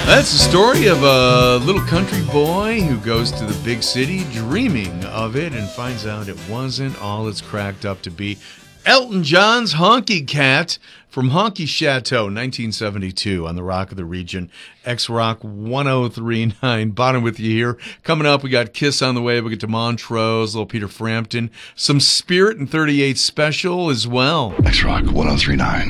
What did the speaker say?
That's the story of a little country boy who goes to the big city dreaming of it and finds out it wasn't all it's cracked up to be. Elton John's Honky Cat from Honky Chateau, 1972 on the Rock of the Region, X-Rock 1039. Bottom with you here. Coming up, we got Kiss on the way. We'll get to Montrose, little Peter Frampton, some Spirit and 38 special as well. X-Rock 1039.